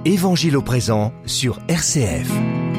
Évangile au présent sur RCF.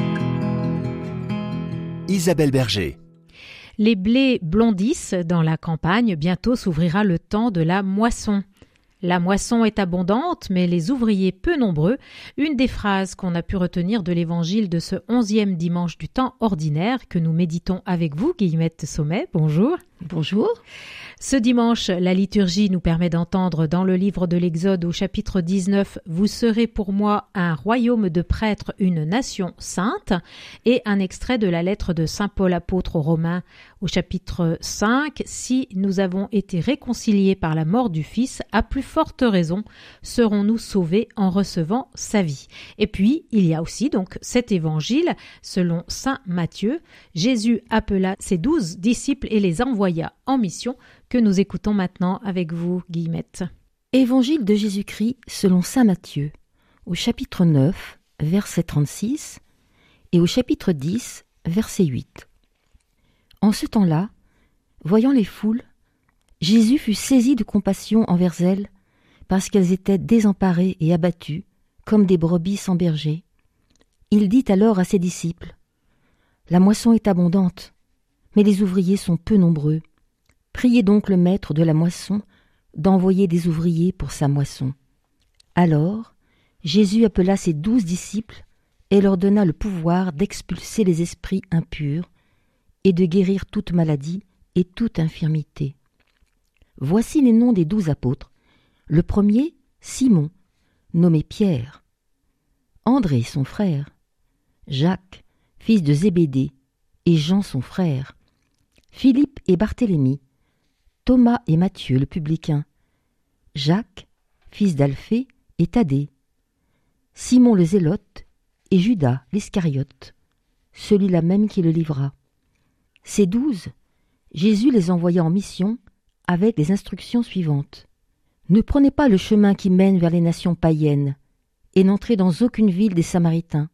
Isabelle Berger. Les blés blondissent dans la campagne, bientôt s'ouvrira le temps de la moisson. La moisson est abondante, mais les ouvriers peu nombreux. Une des phrases qu'on a pu retenir de l'évangile de ce 11e dimanche du temps ordinaire que nous méditons avec vous, Guillemette Sommet. Bonjour. Bonjour. Ce dimanche, la liturgie nous permet d'entendre dans le livre de l'Exode au chapitre 19 « Vous serez pour moi un royaume de prêtres, une nation sainte » et un extrait de la lettre de saint Paul apôtre aux Romains au chapitre 5 « Si nous avons été réconciliés par la mort du Fils, à plus forte raison serons-nous sauvés en recevant sa vie ». Et puis, il y a aussi donc cet évangile selon saint Matthieu. Jésus appela ses 12 disciples et les envoya en mission, que nous écoutons maintenant avec vous, Guillemette. Évangile de Jésus-Christ selon saint Matthieu, au chapitre 9, verset 36, et au chapitre 10, verset 8. En ce temps-là, voyant les foules, Jésus fut saisi de compassion envers elles, parce qu'elles étaient désemparées et abattues, comme des brebis sans berger. Il dit alors à ses disciples : « La moisson est abondante, mais les ouvriers sont peu nombreux. Priez donc le maître de la moisson d'envoyer des ouvriers pour sa moisson. » Alors, Jésus appela ses 12 disciples et leur donna le pouvoir d'expulser les esprits impurs et de guérir toute maladie et toute infirmité. Voici les noms des 12 apôtres. Le premier, Simon, nommé Pierre. André, son frère. Jacques, fils de Zébédée, et Jean, son frère. Philippe et Barthélemy. Thomas et Matthieu le publicain, Jacques, fils d'Alphée, et Thaddée, Simon le Zélote et Judas l'Iscariote, celui-là même qui le livra. Ces 12, Jésus les envoya en mission avec les instructions suivantes. Ne prenez pas le chemin qui mène vers les nations païennes et n'entrez dans aucune ville des Samaritains.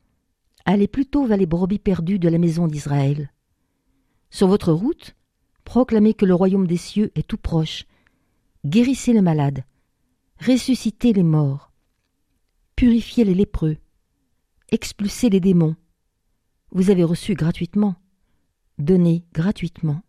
Allez plutôt vers les brebis perdues de la maison d'Israël. Sur votre route, proclamez que le royaume des cieux est tout proche. Guérissez les malades, ressuscitez les morts, purifiez les lépreux, expulsez les démons. Vous avez reçu gratuitement, donnez gratuitement.